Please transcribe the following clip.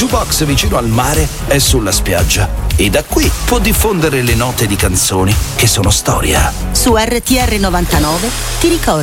jukebox vicino al mare è sulla spiaggia e da qui può diffondere le note di canzoni che sono storia. Su RTR 99 ti ricordi